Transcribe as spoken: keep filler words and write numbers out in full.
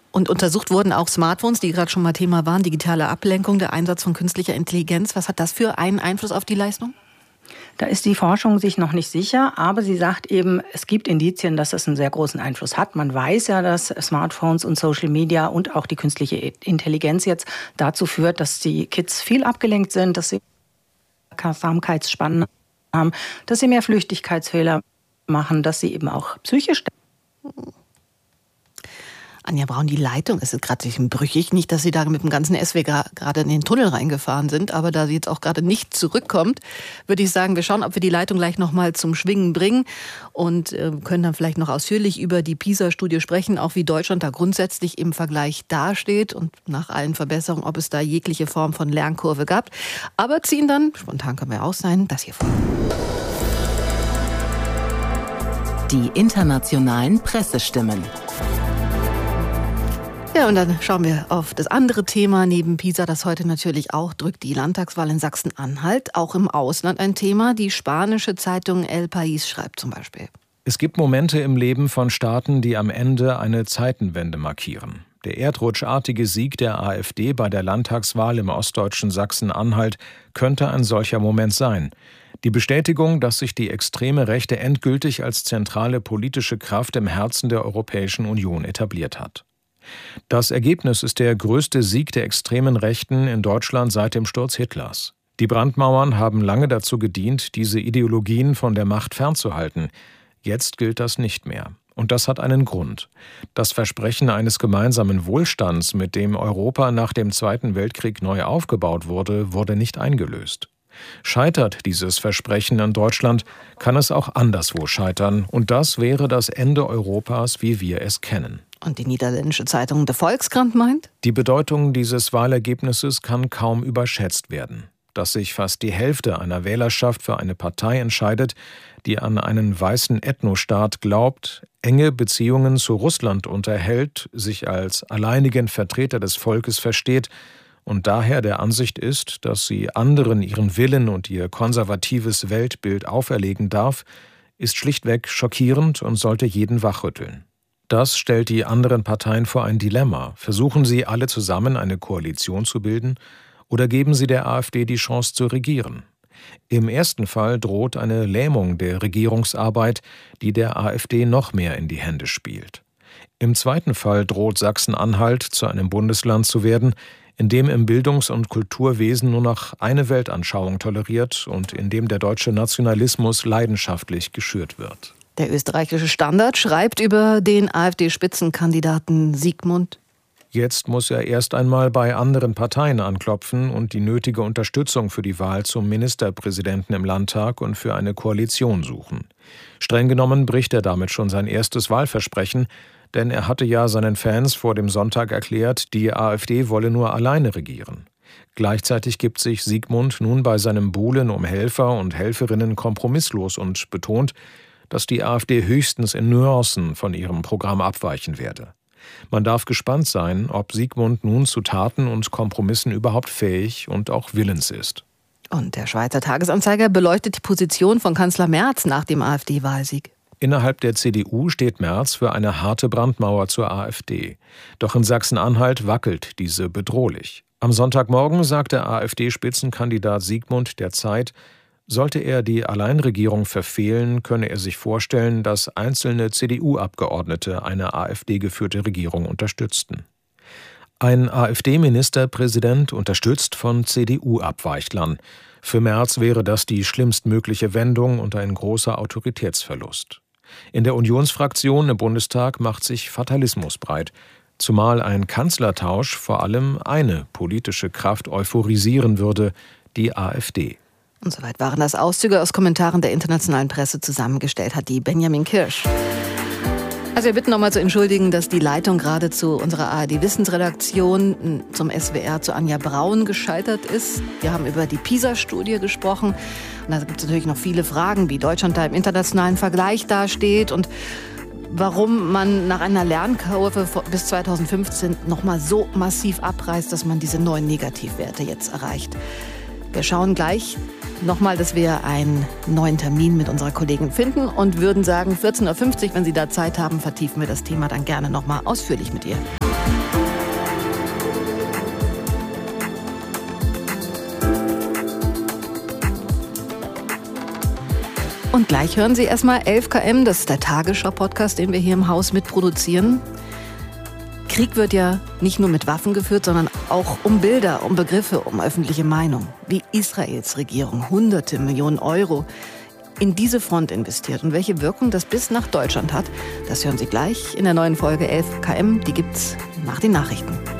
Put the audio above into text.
Und untersucht wurden auch Smartphones, die gerade schon mal Thema waren, digitale Ablenkung, der Einsatz von künstlicher Intelligenz. Was hat das für einen Einfluss auf die Leistung? Da ist die Forschung sich noch nicht sicher, aber sie sagt eben, es gibt Indizien, dass das einen sehr großen Einfluss hat. Man weiß ja, dass Smartphones und Social Media und auch die künstliche Intelligenz jetzt dazu führt, dass die Kids viel abgelenkt sind, dass sie Aufmerksamkeitsspannen haben, dass sie mehr Flüchtigkeitsfehler machen, dass sie eben auch psychisch. Anja Braun, die Leitung ist gerade brüchig. Nicht, dass Sie da mit dem ganzen S W gerade in den Tunnel reingefahren sind, aber da sie jetzt auch gerade nicht zurückkommt, würde ich sagen, wir schauen, ob wir die Leitung gleich nochmal zum Schwingen bringen und äh, können dann vielleicht noch ausführlich über die PISA-Studie sprechen, auch wie Deutschland da grundsätzlich im Vergleich dasteht und nach allen Verbesserungen, ob es da jegliche Form von Lernkurve gab. Aber ziehen dann, spontan können wir auch sein, das hier vor. Die internationalen Pressestimmen. Ja, und dann schauen wir auf das andere Thema neben PISA, das heute natürlich auch drückt, die Landtagswahl in Sachsen-Anhalt, auch im Ausland ein Thema. Die spanische Zeitung El País schreibt zum Beispiel: Es gibt Momente im Leben von Staaten, die am Ende eine Zeitenwende markieren. Der erdrutschartige Sieg der AfD bei der Landtagswahl im ostdeutschen Sachsen-Anhalt könnte ein solcher Moment sein. Die Bestätigung, dass sich die extreme Rechte endgültig als zentrale politische Kraft im Herzen der Europäischen Union etabliert hat. Das Ergebnis ist der größte Sieg der extremen Rechten in Deutschland seit dem Sturz Hitlers. Die Brandmauern haben lange dazu gedient, diese Ideologien von der Macht fernzuhalten. Jetzt gilt das nicht mehr. Und das hat einen Grund. Das Versprechen eines gemeinsamen Wohlstands, mit dem Europa nach dem Zweiten Weltkrieg neu aufgebaut wurde, wurde nicht eingelöst. Scheitert dieses Versprechen an Deutschland, kann es auch anderswo scheitern. Und das wäre das Ende Europas, wie wir es kennen. Und die niederländische Zeitung De Volkskrant meint: Die Bedeutung dieses Wahlergebnisses kann kaum überschätzt werden. Dass sich fast die Hälfte einer Wählerschaft für eine Partei entscheidet, die an einen weißen Ethnostaat glaubt, enge Beziehungen zu Russland unterhält, sich als alleinigen Vertreter des Volkes versteht und daher der Ansicht ist, dass sie anderen ihren Willen und ihr konservatives Weltbild auferlegen darf, ist schlichtweg schockierend und sollte jeden wachrütteln. Das stellt die anderen Parteien vor ein Dilemma. Versuchen sie alle zusammen eine Koalition zu bilden oder geben sie der AfD die Chance zu regieren? Im ersten Fall droht eine Lähmung der Regierungsarbeit, die der AfD noch mehr in die Hände spielt. Im zweiten Fall droht Sachsen-Anhalt zu einem Bundesland zu werden, in dem im Bildungs- und Kulturwesen nur noch eine Weltanschauung toleriert und in dem der deutsche Nationalismus leidenschaftlich geschürt wird. Der österreichische Standard schreibt über den AfD-Spitzenkandidaten Sigmund: Jetzt muss er erst einmal bei anderen Parteien anklopfen und die nötige Unterstützung für die Wahl zum Ministerpräsidenten im Landtag und für eine Koalition suchen. Streng genommen bricht er damit schon sein erstes Wahlversprechen, denn er hatte ja seinen Fans vor dem Sonntag erklärt, die AfD wolle nur alleine regieren. Gleichzeitig gibt sich Sigmund nun bei seinem Buhlen um Helfer und Helferinnen kompromisslos und betont, dass die AfD höchstens in Nuancen von ihrem Programm abweichen werde. Man darf gespannt sein, ob Sigmund nun zu Taten und Kompromissen überhaupt fähig und auch willens ist. Und der Schweizer Tagesanzeiger beleuchtet die Position von Kanzler Merz nach dem AfD-Wahlsieg. Innerhalb der C D U steht Merz für eine harte Brandmauer zur AfD. Doch in Sachsen-Anhalt wackelt diese bedrohlich. Am Sonntagmorgen sagte AfD-Spitzenkandidat Sigmund der Zeit, sollte er die Alleinregierung verfehlen, könne er sich vorstellen, dass einzelne C D U-Abgeordnete eine AfD-geführte Regierung unterstützten. Ein AfD-Ministerpräsident unterstützt von C D U-Abweichlern. Für Merz wäre das die schlimmstmögliche Wendung und ein großer Autoritätsverlust. In der Unionsfraktion im Bundestag macht sich Fatalismus breit, zumal ein Kanzlertausch vor allem eine politische Kraft euphorisieren würde, die AfD. Und soweit waren das Auszüge aus Kommentaren der internationalen Presse. Zusammengestellt hat die Benjamin Kirsch. Also wir bitten nochmal zu entschuldigen, dass die Leitung gerade zu unserer A R D-Wissensredaktion zum S W R zu Anja Braun gescheitert ist. Wir haben über die PISA-Studie gesprochen. Und da gibt es natürlich noch viele Fragen, wie Deutschland da im internationalen Vergleich dasteht und warum man nach einer Lernkurve bis zweitausendfünfzehn nochmal so massiv abreißt, dass man diese neuen Negativwerte jetzt erreicht. Wir schauen gleich nochmal, dass wir einen neuen Termin mit unserer Kollegin finden und würden sagen, vierzehn Uhr fünfzig, wenn Sie da Zeit haben, vertiefen wir das Thema dann gerne nochmal ausführlich mit ihr. Und gleich hören Sie erstmal elf Kilometer, das ist der Tagesschau-Podcast, den wir hier im Haus mitproduzieren. Krieg wird ja nicht nur mit Waffen geführt, sondern auch um Bilder, um Begriffe, um öffentliche Meinung. Wie Israels Regierung hunderte Millionen Euro in diese Front investiert und welche Wirkung das bis nach Deutschland hat, das hören Sie gleich in der neuen Folge elf Kilometer. Die gibt's nach den Nachrichten.